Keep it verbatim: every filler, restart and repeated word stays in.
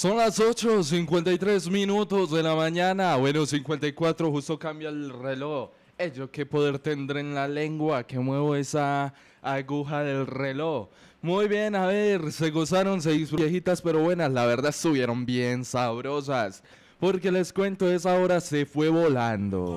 Son las ocho cincuenta y tres minutos de la mañana. Bueno, cincuenta y cuatro, justo cambia el reloj. Eh, yo qué poder tendré en la lengua que muevo esa aguja del reloj. Muy bien, a ver, se gozaron seis viejitas pero buenas. La verdad estuvieron bien sabrosas. Porque les cuento, esa hora se fue volando.